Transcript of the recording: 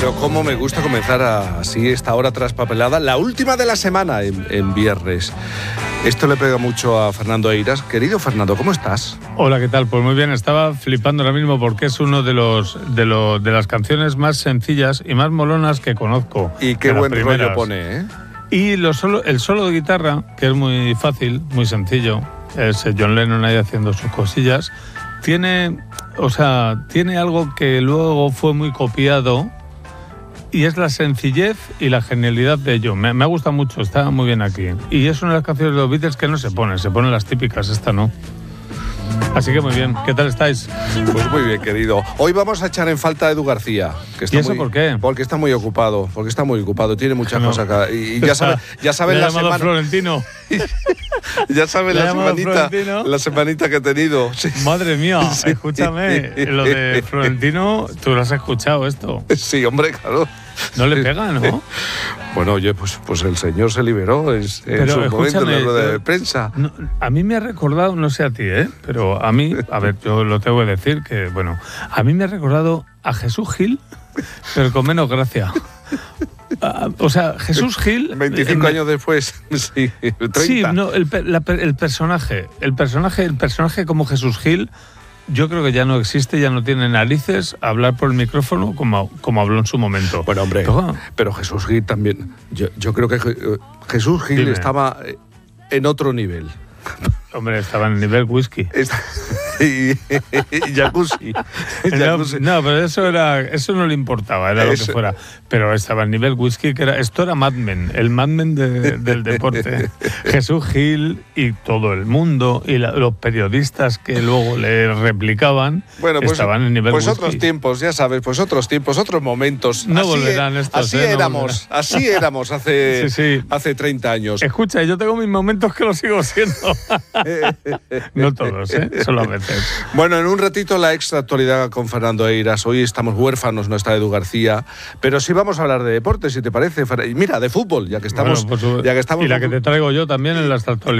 pero cómo me gusta comenzar así esta hora traspapelada, la última de la semana en viernes. Esto le pega mucho a Fernando Eiras. Querido Fernando, ¿cómo estás? Hola, ¿qué tal? Pues muy bien, estaba flipando ahora mismo porque es uno de las canciones más sencillas y más molonas que conozco. Y qué buen rollo pone, ¿eh? Y el solo de guitarra, que es muy fácil, muy sencillo, es John Lennon ahí haciendo sus cosillas, tiene algo que luego fue muy copiado y es la sencillez y la genialidad de ello. Me ha gustado mucho, está muy bien aquí. Y es una de las canciones de los Beatles que no se ponen las típicas, esta no. Así que muy bien, ¿qué tal estáis? Pues muy bien, querido. Hoy vamos a echar en falta a Edu García. Que está ¿Y eso por qué? Porque está muy ocupado, tiene muchas cosas acá. Y ya saben la semana... Florentino. Ya saben la semanita que he tenido. Sí. Madre mía, sí. Escúchame, lo de Florentino, tú lo has escuchado esto. Sí, hombre, claro. No le pega, ¿no? Bueno, oye, pues el señor se liberó en su momento en la rueda de prensa. No, a mí me ha recordado, no sé a ti, pero a mí, a ver, yo lo tengo que decir que, bueno, a mí me ha recordado a Jesús Gil, pero con menos gracia. O sea, Jesús Gil... 25 años después, sí, 30. Sí, no, el personaje como Jesús Gil, yo creo que ya no existe, ya no tiene narices a hablar por el micrófono como habló en su momento. Bueno, hombre, pero Jesús Gil también... Yo creo que Jesús Gil estaba en otro nivel. Hombre, estaba en el nivel whisky. Y jacuzzi. No, pero eso no le importaba, era lo que fuera. Pero estaba en nivel whisky, esto era Mad Men, el Mad Men del deporte. Jesús Gil y todo el mundo, y los periodistas que luego le replicaban, estaban en nivel whisky. Pues otros tiempos, ya sabes, otros momentos. No volverán estos. Así éramos hace 30 años. Escucha, yo tengo mis momentos que lo sigo siendo. No todos, solo a veces. Bueno, en un ratito la extra actualidad con Fernando Eiras. Hoy estamos huérfanos, no está Edu García, pero sí vamos a hablar de deporte, si te parece. Mira, de fútbol, ya que estamos. Y la que te traigo yo también en la extra actualidad.